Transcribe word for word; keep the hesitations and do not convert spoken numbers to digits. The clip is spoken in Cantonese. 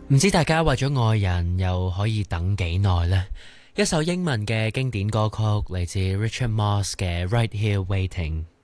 唔知大家為咗愛人又可以等幾耐呢？一首英文嘅經典歌曲嚟自 Richard Moss 嘅《Right Here Waiting》。